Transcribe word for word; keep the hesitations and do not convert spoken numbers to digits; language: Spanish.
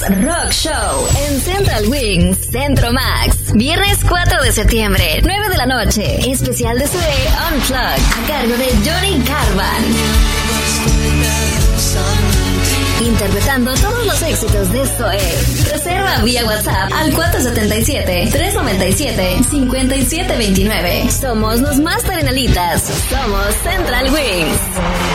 Rock Show en Central Wings, Centro Max. Viernes cuatro de septiembre, nueve de la noche. Especial de Zoé Unplugged a cargo de Johnny Carvan. Interpretando todos los éxitos de Zoé. Reserva vía WhatsApp al cuatro siete siete, tres nueve siete, cinco siete dos nueve. Somos los más tarenalitas. Somos Central Wings.